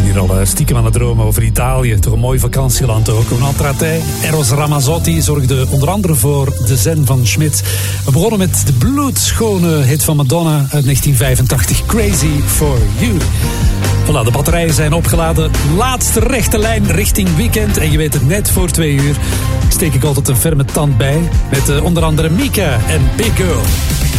hier al stiekem aan het dromen over Italië. Toch een mooi vakantieland ook. Un'altra te. Eros Ramazzotti zorgde onder andere voor de zen van Schmidt. We begonnen met de bloedschone hit van Madonna uit 1985. Crazy for You. Voilà, de batterijen zijn opgeladen. Laatste rechte lijn richting weekend. En je weet het, net voor 2 uur steek ik altijd een ferme tand bij. Met onder andere Mika en Big Girl.